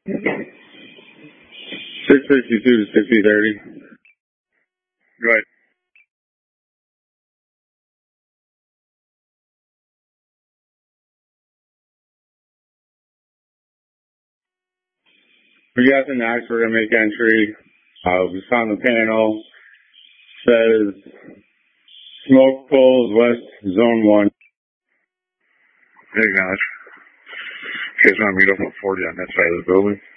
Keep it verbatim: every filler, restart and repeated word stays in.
six sixty-two to sixty thirty. Go ahead. We got the Knox. We're going to make entry. Uh, we found the panel. Says smoke pulls west zone one. Acknowledge. You guys want to meet up at forty on that side of the building?